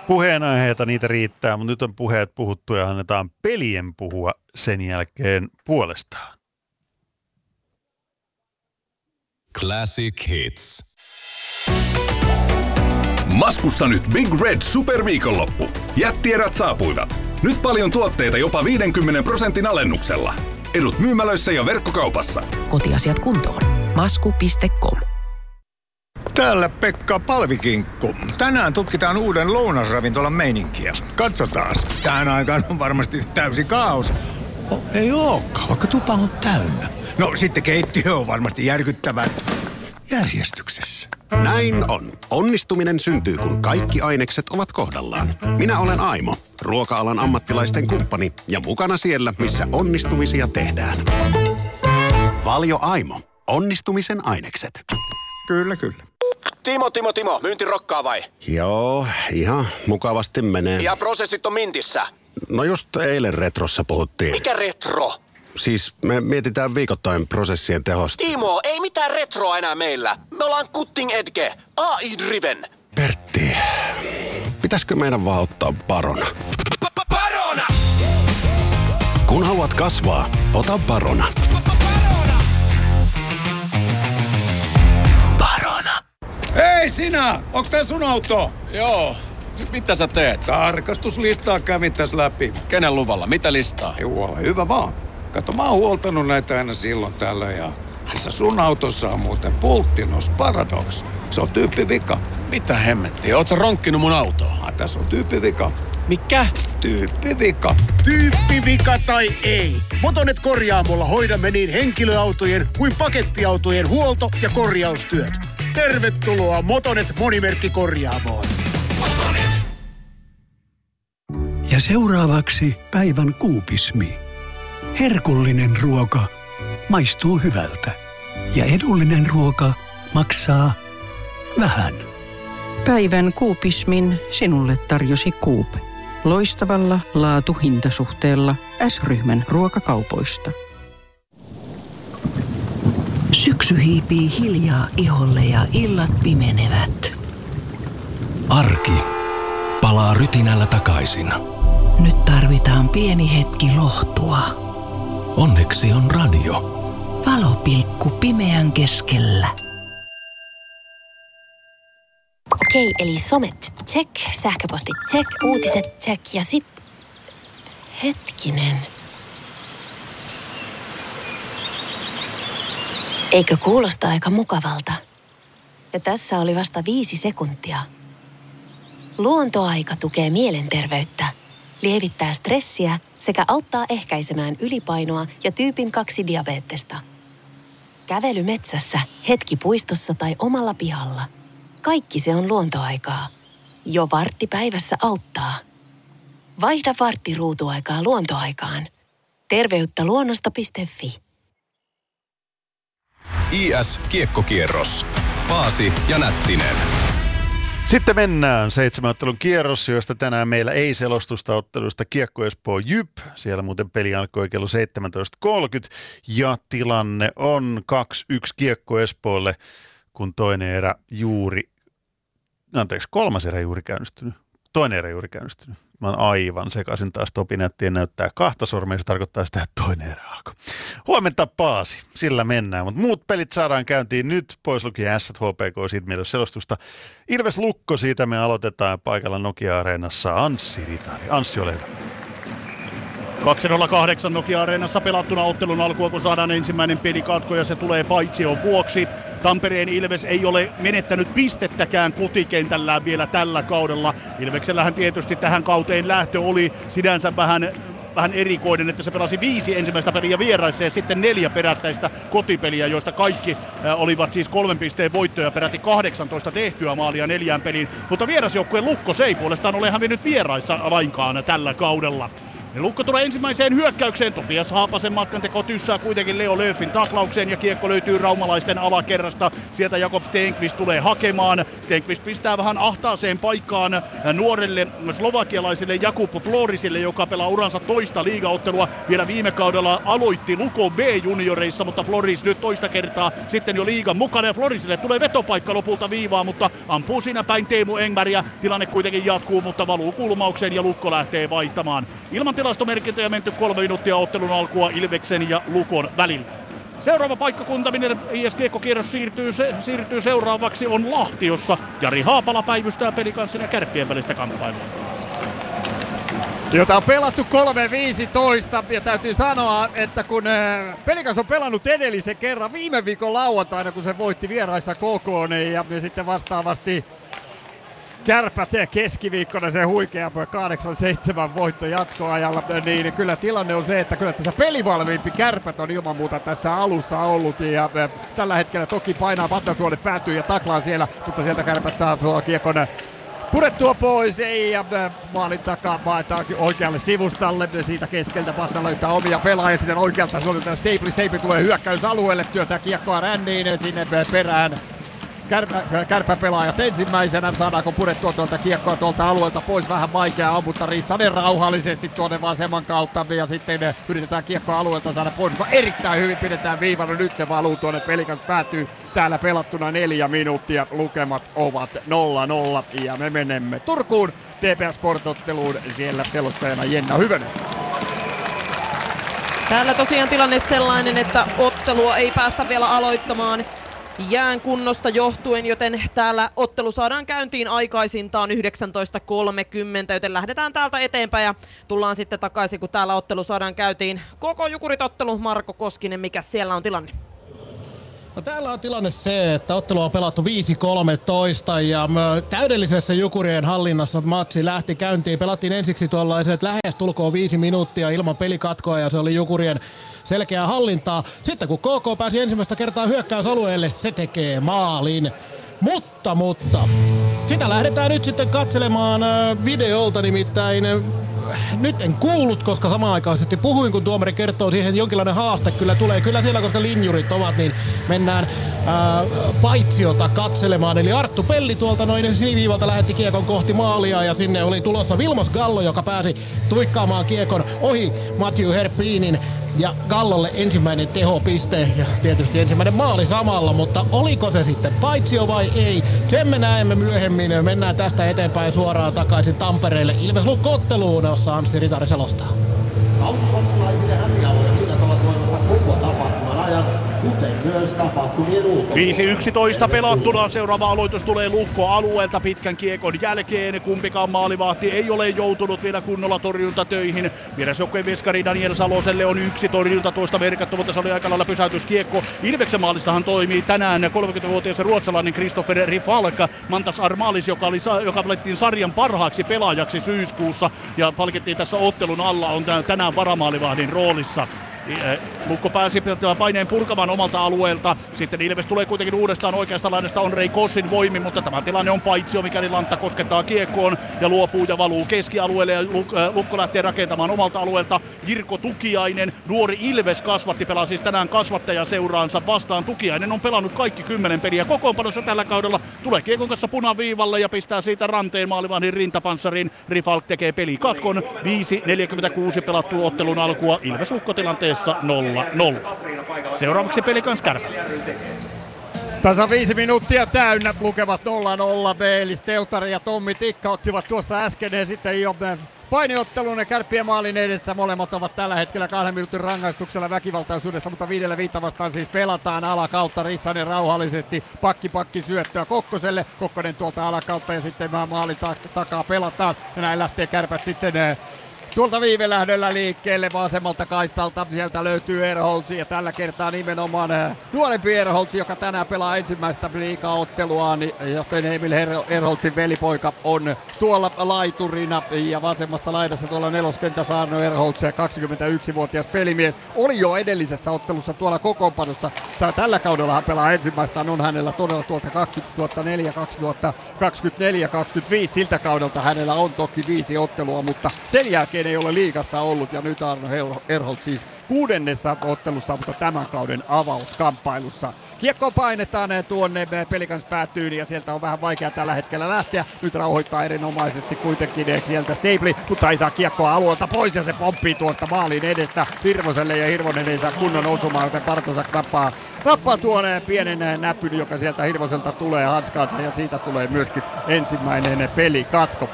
Puheenaiheita niitä riittää, mutta nyt on puheet puhuttu ja annetaan pelien puhua sen jälkeen puolestaan. Classic Hits. Maskussa nyt Big Red superviikonloppu. Jättierät saapuivat. Nyt paljon tuotteita jopa 50% alennuksella. Edut myymälöissä ja verkkokaupassa. Kotiasiat kuntoon. Masku.com. Täällä Pekka Palvikinkku. Tänään tutkitaan uuden lounasravintolan meininkiä. Katsotaan. Tähän aikaan on varmasti täysi kaos. Ei ookaan, vaikka tupa on täynnä. No sitten keittiö on varmasti järkyttävän järjestyksessä. Näin on. Onnistuminen syntyy, kun kaikki ainekset ovat kohdallaan. Minä olen Aimo, ruoka-alan ammattilaisten kumppani ja mukana siellä, missä onnistumisia tehdään. Valio Aimo. Onnistumisen ainekset. Kyllä, kyllä. Timo, myynti rokkaa vai? Joo, ihan mukavasti menee. Ja prosessit on mintissä? No just eilen retrossa puhuttiin. Mikä retro? Siis me mietitään viikoittain prosessien tehosta. Timo, ei mitään retroa enää meillä. Me ollaan cutting edge, AI-driven. Pertti, pitäisikö meidän vaan ottaa Barona? Barona! Kun haluat kasvaa, ota Barona. Barona. Hei sinä! Onks tää sun auto? Joo. Mitä sä teet? Tarkastuslistaa kävin tässä läpi. Kenen luvalla? Mitä listaa? Ei ole hyvä vaan. Kato, mä oon huoltanut näitä aina silloin tällä ja tässä sun autossa on muuten Pulttinos Paradox. Se on tyyppivika. Mitä hemmettiä? Oot sä ronkkinut mun autoa? Tässä on tyyppivika. Mikä? Tyyppivika. Tyyppivika tai ei. Motonet Korjaamolla hoidamme niin henkilöautojen kuin pakettiautojen huolto- ja korjaustyöt. Tervetuloa Motonet Monimerkkikorjaamoon. Motonet. Ja seuraavaksi päivän kuupismi. Herkullinen ruoka maistuu hyvältä. Ja edullinen ruoka maksaa vähän. Päivän kuupismin sinulle tarjosi Coop. Loistavalla laatu-hintasuhteella S-ryhmän ruokakaupoista. Syksy hiipii hiljaa iholle ja illat pimenevät. Arki palaa rytinällä takaisin. Nyt tarvitaan pieni hetki lohtua. Onneksi on radio. Valopilkku pimeän keskellä. Okei, eli somet, check, sähköpostit, check, uutiset, check ja Hetkinen. Eikö kuulosta aika mukavalta? Ja tässä oli vasta 5 sekuntia. Luontoaika tukee mielenterveyttä, lievittää stressiä sekä auttaa ehkäisemään ylipainoa ja tyypin 2 diabeettesta. Kävely metsässä, hetki puistossa tai omalla pihalla. Kaikki se on luontoaikaa. Jo vartti päivässä auttaa. Vaihda vartti ruutuaikaa luontoaikaan. Terveyttä luonnosta.fi. IS-kiekkokierros. Paasi ja Nättinen. Sitten mennään 7 ottelun kierros, josta tänään meillä ei selostusta ottelusta. Kiekko Espoo Jyp. Siellä muuten peli alkoi kello 17.30 ja tilanne on 2-1 Kiekko Espoolle, kun kolmas erä juuri käynnistynyt. Toinen erä juuri käynnistynyt. Mä oon aivan sekaisin taas. Topi näyttää 2 sormea, se tarkoittaa sitä, että toinen erä alkoi. Huomenta Paasi, sillä mennään. Mutta muut pelit saadaan käyntiin nyt, pois lukien Ässät HPK, siitä meillä on selostusta. Ilves Lukko, siitä me aloitetaan paikalla Nokia-areenassa. Anssi Ritari. Anssi, ole hyvä. 2:08 Nokia-areenassa pelattuna ottelun alkua, kun saadaan ensimmäinen pelikatko ja se tulee paitsion vuoksi. Tampereen Ilves ei ole menettänyt pistettäkään kotikentällään vielä tällä kaudella. Ilveksellähän tietysti tähän kauteen lähtö oli sinänsä vähän erikoinen, että se pelasi 5 ensimmäistä peliä vieraissa ja sitten 4 perättäistä kotipeliä, joista kaikki olivat siis 3 pisteen voittoja, peräti 18 tehtyä maalia 4 peliin. Mutta vierasjoukkueen Lukko se ei puolestaan ole hävinnyt vieraissa lainkaan tällä kaudella. Lukko tulee ensimmäiseen hyökkäykseen. Topias Haapasen matkanteko tyssää kuitenkin Leo Löfin taklaukseen ja kiekko löytyy raumalaisten alakerrasta. Sieltä Jakob Stenqvist tulee hakemaan. Stenqvist pistää vähän ahtaaseen paikkaan nuorelle slovakialaiselle Jakub Florisille, joka pelaa uransa toista liigaottelua. Vielä viime kaudella aloitti Lukon B-junioreissa, mutta Floris nyt toista kertaa sitten jo liigan mukana. Ja Florisille tulee vetopaikka lopulta viivaa, mutta ampuu siinä päin Teemu Engberg. Tilanne kuitenkin jatkuu, mutta valuu kulmaukseen ja Lukko lähtee vaihtamaan. Ilman tilastomerkintöjä menty 3 minuuttia ottelun alkua Ilveksen ja Lukon välillä. Seuraava paikkakunta, minne IS-kiekkokierros siirtyy seuraavaksi, on Lahti, jossa Jari Haapala päivystää Pelikanssin ja Kärppien välistä kamppailua. Jota on pelattu 3-15 ja täytyy sanoa, että kun Pelikans on pelannut edellisen kerran viime viikon lauantaina, kun se voitti vieraissa KK, ja sitten vastaavasti Kärpät keskiviikkona se huikea 8-7 voitto jatkoajalla, niin kyllä tilanne on se, että kyllä tässä pelivalmiimpi Kärpät on ilman muuta tässä alussa ollut, ja tällä hetkellä toki painaa Vattan tuonne päätyy ja taklaa siellä, mutta sieltä Kärpät saa kiekon purettua pois ja maalin takaa maetaankin oikealle sivustalle. Siitä keskeltä Vatna löytää omia pelaajia. Sitten oikealta suoritetaan Staples tulee hyökkäysalueelle. Työtää kiekkoa ränniin sinne perään. Kärpäpelaajat ensimmäisenä. Saadaanko purettua tuolta kiekkoa tuolta alueelta pois? Vähän vaikeaa on, mutta Rissanen rauhallisesti tuonne vasemman kautta. Ja sitten yritetään kiekkoa alueelta saada pois. Erittäin hyvin pidetään viivalla. Nyt se valuu tuonne. Pelikans päätyy täällä pelattuna 4 minuuttia. Lukemat ovat 0-0. Ja me menemme Turkuun TPS Sport-otteluun. Siellä selostajana Jenna Hyvönen. Täällä tosiaan tilanne sellainen, että ottelua ei päästä vielä aloittamaan jään kunnosta johtuen, joten täällä ottelu saadaan käyntiin aikaisintaan 19.30, joten lähdetään täältä eteenpäin ja tullaan sitten takaisin, kun täällä ottelu saadaan käyntiin. Koko Jukurit-ottelu, Marko Koskinen, mikä siellä on tilanne? No täällä on tilanne se, että ottelu on pelattu 5-13 ja täydellisessä Jukurien hallinnassa matsi lähti käyntiin. Pelattiin ensiksi tuollaiset lähestulkoon 5 minuuttia ilman pelikatkoa ja se oli Jukurien selkeää hallintaa. Sitten kun KK pääsi ensimmäistä kertaa hyökkäysalueelle, se tekee maalin. Mutta, sitä lähdetään nyt sitten katselemaan videolta, nimittäin nyt en kuullut, koska samanaikaisesti puhuin, kun tuomari kertoo siihen, jonkinlainen haaste kyllä tulee. Kyllä siellä, koska linjurit ovat, niin mennään paitsiota katselemaan. Eli Arttu Pelli tuolta noin siniviivalta lähetti kiekon kohti maalia ja sinne oli tulossa Vilmos Gallo, joka pääsi tuikkaamaan kiekon ohi Matthew Herpinin. Ja Gallolle ensimmäinen tehopiste ja tietysti ensimmäinen maali samalla, mutta oliko se sitten paitsio vai ei? Sen me näemme myöhemmin. Mennään tästä eteenpäin suoraan takaisin Tampereelle Ilves-Lukko-otteluun, jossa Anssi Ritari selostaa. Kausikonttalaisille hävialueen hinnat ovat voimassa koko tapahtuman ajan, kuten myös tapahtumien ulkopuolella. 5-11 pelattuna. Seuraava aloitus tulee Lukko-alueelta pitkän kiekon jälkeen. Kumpikaan maalivahti ei ole joutunut vielä kunnolla torjuntatöihin. Vierasjoukkueen veskari Daniel Saloselle on 1 torjunta tuosta merkattu, mutta se oli aika lailla pysäytyskiekko. Ilveksen maalissahan toimii tänään 30-vuotias ruotsalainen Christopher Rifalk. Mantas Armalis, joka valittiin sarjan parhaaksi pelaajaksi syyskuussa ja palkittiin tässä ottelun alla, on tänään varamaalivahdin roolissa. Lukko pääsi paineen purkamaan omalta alueelta. Sitten Ilves tulee kuitenkin uudestaan oikeasta laidasta Ondrej Kossin voimin, mutta tämä tilanne on paitsio, mikäli Lantta koskettaa kiekkoon ja luopuu ja valuu keskialueelle. Ja Lukko lähtee rakentamaan omalta alueelta. Jirko Tukiainen, nuori Ilves kasvatti, pelaa siis tänään kasvattajaseuraansa vastaan. Tukiainen on pelannut kaikki 10 peliä kokoonpanossa tällä kaudella. Tulee kiekon kanssa punaviivalle ja pistää siitä ranteen maalivahdin rintapanssariin. Rifalk tekee pelikatkon. 5.46 pelattu ottelun alkua. Ilves Lukko tilanteessa 0-0. Seuraavaksi Pelikans Kärpät. Tasa 5 minuuttia täynnä, lukevat 0-0. Beelis, Teutari ja Tommi Tikka ottivat tuossa äsken ja sitten jo painiottelun ja Kärppien maalin edessä. Molemmat ovat tällä hetkellä 2 minuutin rangaistuksella väkivaltaisuudesta, mutta 5-5 vastaan siis pelataan alakautta. Rissanen rauhallisesti pakki syöttöä Kokkoselle. Kokkonen tuolta alakautta ja sitten maalin takaa pelataan. Ja näin lähtee Kärpät sitten tuolta viivelähdöllä liikkeelle vasemmalta kaistalta. Sieltä löytyy Erholz ja tällä kertaa nimenomaan nuorempi Erholz, joka tänään pelaa ensimmäistä liigaotteluaan, joten Emil Erholzin velipoika on tuolla laiturina ja vasemmassa laidassa tuolla neloskentässä Arno Erholz, 21-vuotias pelimies, oli jo edellisessä ottelussa tuolla kokoonpanossa. Tällä kaudella hän pelaa ensimmäistä, on hänellä todella tuolta 2004, 2024, 2025 siltä kaudelta hänellä on toki 5 ottelua, mutta sen jälkeen oikein ei ole liigassa ollut ja nyt Arno Erholt siis 6. ottelussa, mutta tämän kauden avauskamppailussa. Kiekko painetaan tuonne Pelicans päätyyn ja sieltä on vähän vaikea tällä hetkellä lähteä. Nyt rauhoittaa erinomaisesti kuitenkin sieltä Stapely, mutta ei saa kiekkoa alueelta pois ja se pomppii tuosta maalin edestä Hirvoselle ja Hirvonen ei saa kunnon osumaan, joten Bartosak nappaa tuon pienen näpyn, joka sieltä Hirvoselta tulee hanskaansa ja siitä tulee myöskin ensimmäinen pelikatko.